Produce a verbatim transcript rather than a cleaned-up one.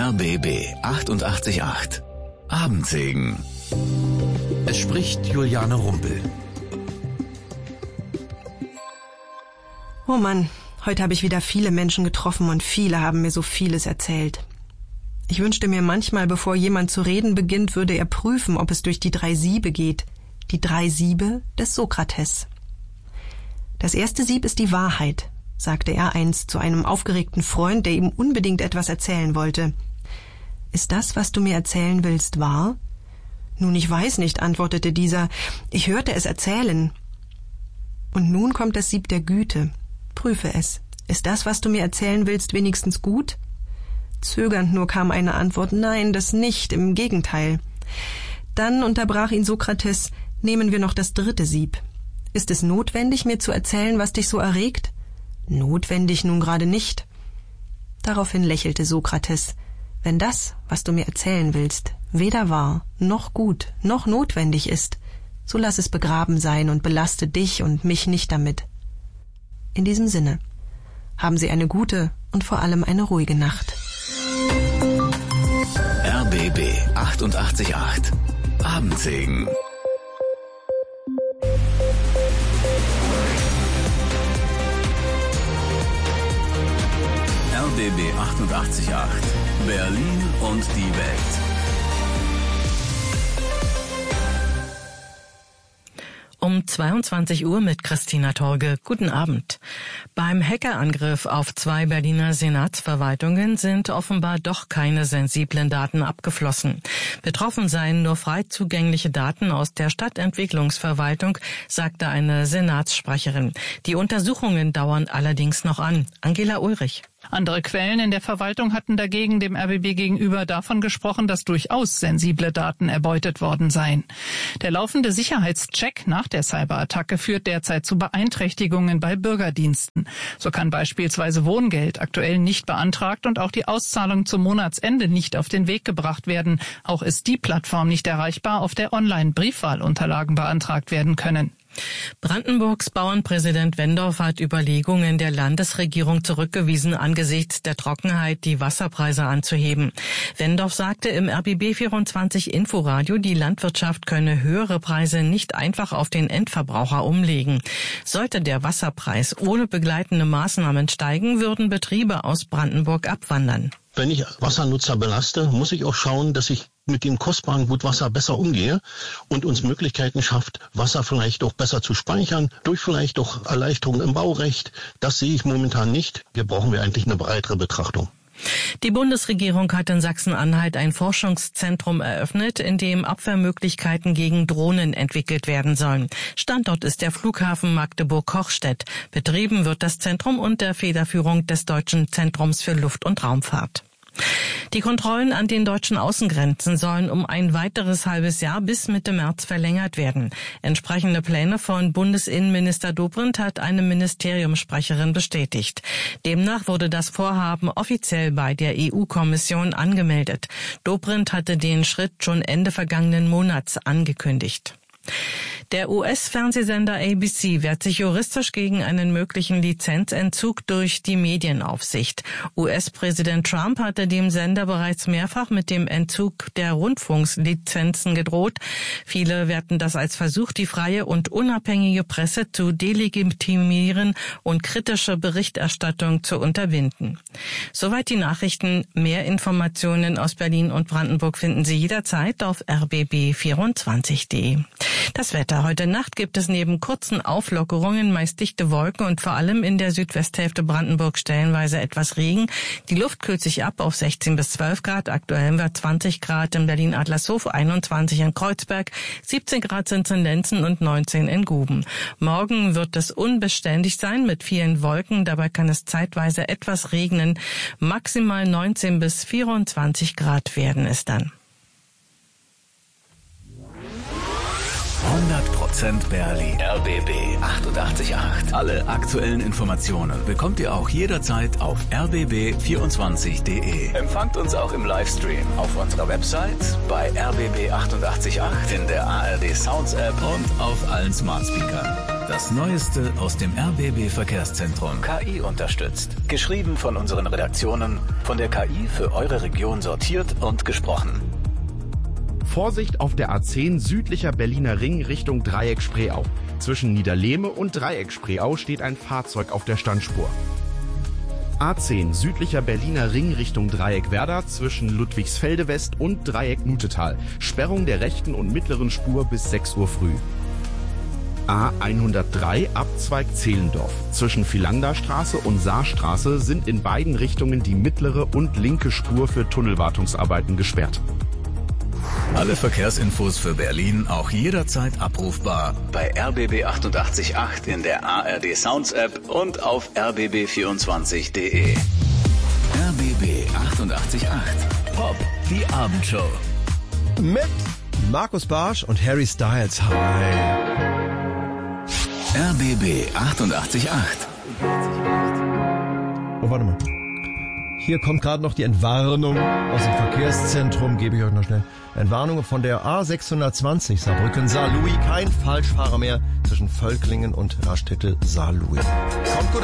R B B achtundachtzig Komma acht. Abendsegen. Es spricht Juliane Rumpel. Oh Mann, heute habe ich wieder viele Menschen getroffen und viele haben mir so vieles erzählt. Ich wünschte mir manchmal, bevor jemand zu reden beginnt, würde er prüfen, ob es durch die drei Siebe geht. Die drei Siebe des Sokrates. Das erste Sieb ist die Wahrheit, sagte er einst zu einem aufgeregten Freund, der ihm unbedingt etwas erzählen wollte. Ist das, was du mir erzählen willst, wahr? Nun, ich weiß nicht, antwortete dieser. Ich hörte es erzählen. Und nun kommt das Sieb der Güte. Prüfe es. Ist das, was du mir erzählen willst, wenigstens gut? Zögernd nur kam eine Antwort, nein, das nicht, im Gegenteil. Dann unterbrach ihn Sokrates, nehmen wir noch das dritte Sieb. Ist es notwendig, mir zu erzählen, was dich so erregt? Notwendig nun gerade nicht. Daraufhin lächelte Sokrates. Wenn das, was du mir erzählen willst, weder wahr, noch gut, noch notwendig ist, so lass es begraben sein und belaste dich und mich nicht damit. In diesem Sinne, haben Sie eine gute und vor allem eine ruhige Nacht. R B B achtundachtzig Komma acht. Abendsegen. R B B achtundachtzig Komma acht. Berlin und die Welt. Um zweiundzwanzig Uhr mit Christina Torge. Guten Abend. Beim Hackerangriff auf zwei Berliner Senatsverwaltungen sind offenbar doch keine sensiblen Daten abgeflossen. Betroffen seien nur frei zugängliche Daten aus der Stadtentwicklungsverwaltung, sagte eine Senatssprecherin. Die Untersuchungen dauern allerdings noch an. Angela Ulrich. Andere Quellen in der Verwaltung hatten dagegen dem R B B gegenüber davon gesprochen, dass durchaus sensible Daten erbeutet worden seien. Der laufende Sicherheitscheck nach der Cyberattacke führt derzeit zu Beeinträchtigungen bei Bürgerdiensten. So kann beispielsweise Wohngeld aktuell nicht beantragt und auch die Auszahlung zum Monatsende nicht auf den Weg gebracht werden. Auch ist die Plattform nicht erreichbar, auf der online Briefwahlunterlagen beantragt werden können. Brandenburgs Bauernpräsident Wendorf hat Überlegungen der Landesregierung zurückgewiesen, angesichts der Trockenheit die Wasserpreise anzuheben. Wendorf sagte im R B B vierundzwanzig Inforadio, die Landwirtschaft könne höhere Preise nicht einfach auf den Endverbraucher umlegen. Sollte der Wasserpreis ohne begleitende Maßnahmen steigen, würden Betriebe aus Brandenburg abwandern. Wenn ich Wassernutzer belaste, muss ich auch schauen, dass ich mit dem kostbaren Gut Wasser besser umgehe und uns Möglichkeiten schafft, Wasser vielleicht auch besser zu speichern, durch vielleicht auch Erleichterungen im Baurecht. Das sehe ich momentan nicht. Hier brauchen wir eigentlich eine breitere Betrachtung. Die Bundesregierung hat in Sachsen-Anhalt ein Forschungszentrum eröffnet, in dem Abwehrmöglichkeiten gegen Drohnen entwickelt werden sollen. Standort ist der Flughafen Magdeburg-Kochstedt. Betrieben wird das Zentrum unter Federführung des Deutschen Zentrums für Luft- und Raumfahrt. Die Kontrollen an den deutschen Außengrenzen sollen um ein weiteres halbes Jahr bis Mitte März verlängert werden. Entsprechende Pläne von Bundesinnenminister Dobrindt hat eine Ministeriumssprecherin bestätigt. Demnach wurde das Vorhaben offiziell bei der E U-Kommission angemeldet. Dobrindt hatte den Schritt schon Ende vergangenen Monats angekündigt. Der U S-Fernsehsender A B C wehrt sich juristisch gegen einen möglichen Lizenzentzug durch die Medienaufsicht. U S-Präsident Trump hatte dem Sender bereits mehrfach mit dem Entzug der Rundfunkslizenzen gedroht. Viele werten das als Versuch, die freie und unabhängige Presse zu delegitimieren und kritische Berichterstattung zu unterbinden. Soweit die Nachrichten. Mehr Informationen aus Berlin und Brandenburg finden Sie jederzeit auf r b b vierundzwanzig punkt de. Das Wetter. Heute Nacht gibt es neben kurzen Auflockerungen meist dichte Wolken und vor allem in der Südwesthälfte Brandenburg stellenweise etwas Regen. Die Luft kühlt sich ab auf sechzehn bis zwölf Grad. Aktuell haben wir zwanzig Grad in Berlin-Adlershof, einundzwanzig in Kreuzberg, siebzehn Grad sind es in Lenzen und neunzehn in Guben. Morgen wird es unbeständig sein mit vielen Wolken. Dabei kann es zeitweise etwas regnen. Maximal neunzehn bis vierundzwanzig Grad werden es dann. hundert Prozent Berlin. R B B achtundachtzig Komma acht. Alle aktuellen Informationen bekommt ihr auch jederzeit auf r b b vierundzwanzig punkt de. Empfangt uns auch im Livestream auf unserer Website, bei R B B achtundachtzig Komma acht, in der A R D Sounds App und auf allen Smart Speakern. Das Neueste aus dem R B B Verkehrszentrum. K I unterstützt. Geschrieben von unseren Redaktionen, von der K I für eure Region sortiert und gesprochen. Vorsicht auf der A zehn südlicher Berliner Ring Richtung Dreieck-Spreeau. Zwischen Niederlehme und Dreieck-Spreeau steht ein Fahrzeug auf der Standspur. A zehn südlicher Berliner Ring Richtung Dreieck-Werder zwischen Ludwigsfelde West und Dreieck-Mutetal. Sperrung der rechten und mittleren Spur bis sechs Uhr früh. A hundertdrei Abzweig Zehlendorf. Zwischen Philanderstraße und Saarstraße sind in beiden Richtungen die mittlere und linke Spur für Tunnelwartungsarbeiten gesperrt. Alle Verkehrsinfos für Berlin auch jederzeit abrufbar bei R B B achtundachtzig Komma acht in der A R D Sounds App und auf r b b vierundzwanzig punkt de. R B B achtundachtzig Komma acht Pop, die Abendshow. Mit Markus Barsch und Harry Styles. Hi. R B B achtundachtzig Komma acht. Oh, warte mal. Hier kommt gerade noch die Entwarnung aus dem Verkehrszentrum, gebe ich euch noch schnell. Entwarnung von der A sechshundertzwanzig Saarbrücken-Saarlouis. Kein Falschfahrer mehr zwischen Völklingen und Raststätte Saarlouis. Kommt gut